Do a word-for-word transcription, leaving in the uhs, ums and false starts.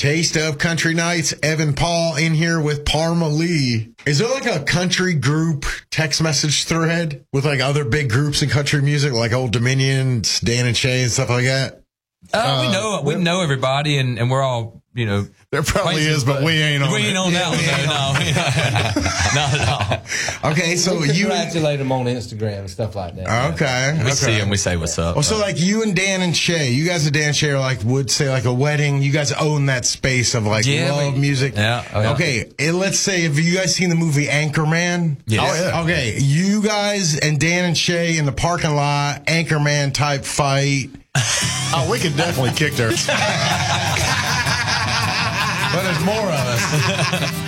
Taste of Country Nights. Evan Paul in here with Parma Lee. Is there like a country group text message thread with like other big groups in country music, like Old Dominion, Dan and Shay, and stuff like that? Uh, Uh, we know we know everybody, and, and we're all, you know. There probably places, is, but we ain't on We it. ain't on that one, no, no. Not at all. Okay, so We you. congratulate them on Instagram and stuff like that. Okay. We okay. see him, we say what's up. Well, so like you and Dan and Shay, you guys and Dan and Shay are like, would say like a wedding. You guys own that space of like Yeah, love we- music. yeah, oh, yeah. Okay, and let's say, have you guys seen the movie Anchorman? Yes. Oh, yeah. Okay, you guys and Dan and Shay in the parking lot, Anchorman type fight. Oh, we could definitely kick their. But there's more of us.